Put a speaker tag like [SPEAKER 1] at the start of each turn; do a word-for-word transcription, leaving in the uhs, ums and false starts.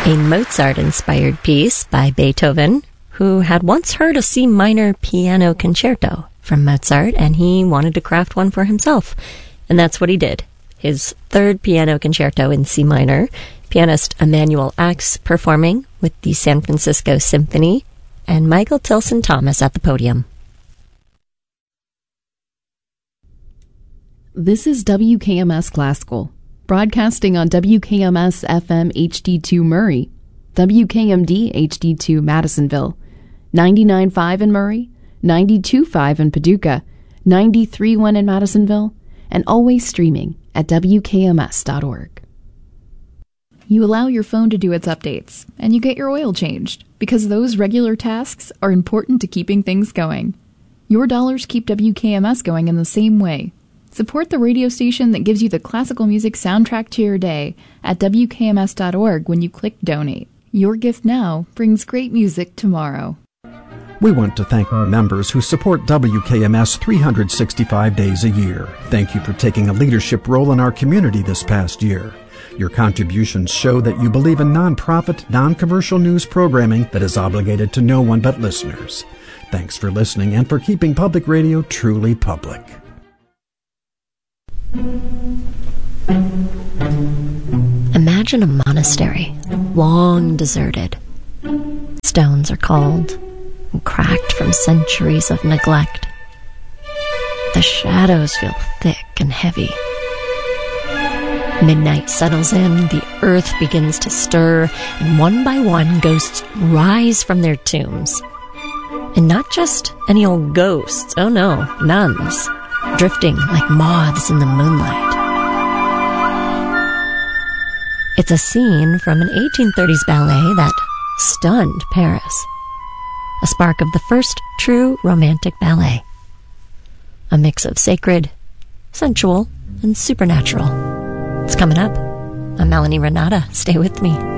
[SPEAKER 1] A Mozart-inspired piece by Beethoven, who had once heard a C minor piano concerto from Mozart, and he wanted to craft one for himself. And that's what he did. His third piano concerto in C minor, pianist Emanuel Ax performing with the San Francisco Symphony, and Michael Tilson Thomas at the podium.
[SPEAKER 2] This is W K M S Classical, broadcasting on W K M S F M H D two Murray, W K M D H D two Madisonville, ninety-nine point five in Murray, ninety-two point five in Paducah, ninety-three point one in Madisonville, and always streaming at W K M S dot org.
[SPEAKER 3] You allow your phone to do its updates, and you get your oil changed, because those regular tasks are important to keeping things going. Your dollars keep W K M S going in the same way. Support the radio station that gives you the classical music soundtrack to your day at W K M S dot org when you click Donate. Your gift now brings great music tomorrow.
[SPEAKER 4] We want to thank our members who support W K M S three hundred sixty-five days a year. Thank you for taking a leadership role in our community this past year. Your contributions show that you believe in nonprofit, non-commercial news programming that is obligated to no one but listeners. Thanks for listening and for keeping public radio truly public.
[SPEAKER 1] Imagine a monastery, long deserted. Stones are cold and cracked from centuries of neglect. The shadows feel thick and heavy. Midnight settles in, the earth begins to stir, and one by one ghosts rise from their tombs. And not just any old ghosts, oh no, nuns, drifting like moths in the moonlight. It's a scene from an eighteen thirties ballet that stunned Paris. A spark of the first true romantic ballet. A mix of sacred, sensual, and supernatural. It's coming up. I'm Melanie Renata. Stay with me.